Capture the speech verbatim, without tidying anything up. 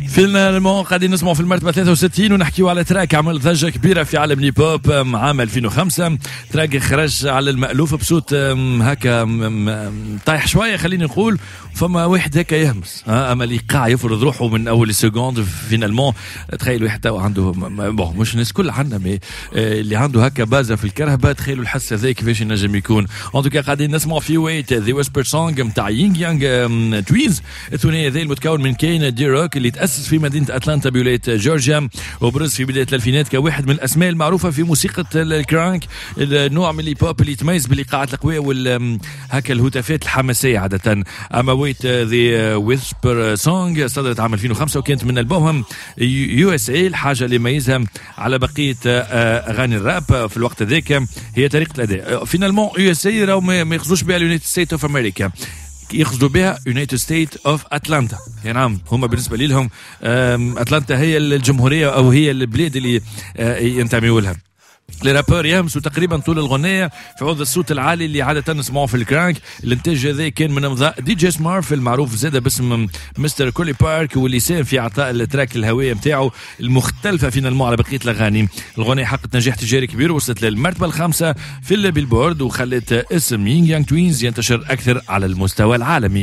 فينالمون قاعدين نسمعوا في المرتبة ثلاثة وستين ونحكيو على تراك عمل ضجة كبيرة في عالم لي بوب عام ألفين وخمسة. تراك خرج على المألوف بصوت هكا طايح شوية خليني نقول، فما واحد هكا يهمس اما اللي قاع يفرض روحه من اول سكوند. فينالمون تخيلوا واحد عنده بون مش الناس كل عندنا مي اللي عنده هكا بازا في الكرهبة، تخيلوا الحس هذا كيفاش ينجم يكون. ان توكا قاعدين نسمعوا في ويت ذا ويسبر سونغ نتاع يينغ يانغ توينز. الثنائي هذا المتكون من كين دي روك اللي تأسس في مدينة أتلانتا بولاية جورجيا وبرز في بداية الألفينات كواحد من الأسماء المعروفة في موسيقى الكرانك، النوع من البوب اللي يتميز بالإيقاعات القوية وال هكا الهتافات الحماسية عادة. أما ويت ذا ويسبر سونغ صدرت عام ألفين وخمسة وكانت من ألبومهم يو اس اي. الحاجة اللي يميزها على بقية أغاني الراب في الوقت ذاك هي طريقة الأداء. فينالمون يو اس اي راهو ما يقصدوش بها اليونايتد ستيت اوف امريكا، يقصدوا بها يونايتد ستيت اوف اتلانتا. يعني نعم هم بالنسبه لهم اتلانتا هي الجمهوريه او هي البلاد اللي ينتميوا لها. لي رابور يهمسوا تقريبا طول الغنية في عوض الصوت العالي اللي عادة نسمعوه في الكرانك. الانتاج هذا كان من امضاء دي جي سمارف المعروف زاده باسم مستر كولي بارك، واللي ساهم في اعطاء التراك الهوية نتاعو المختلفة فينالمون على بقية الاغاني. الغنية حققت نجاح تجاري كبير وصلت للمرتبة الخامسة في البيلبورد وخلت اسم يينغ يانغ توينز ينتشر اكثر على المستوى العالمي.